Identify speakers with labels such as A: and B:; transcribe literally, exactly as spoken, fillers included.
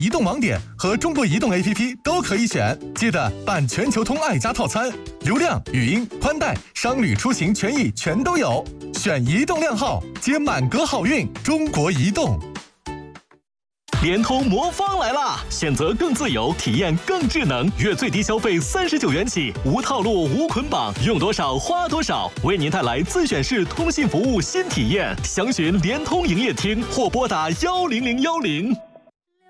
A: 移动网点和中国移动 A P P 都可以选。记得办全球通爱家套餐，流量、语音、宽带、商旅出行权益全都有。选移动靓号，接满格好运。中国移动。
B: 联通魔方来啦！选择更自由，体验更智能，月最低消费三十九元起，无套路无捆绑，用多少花多少，为您带来自选式通信服务新体验。详询联通营业厅或拨打幺零零幺零。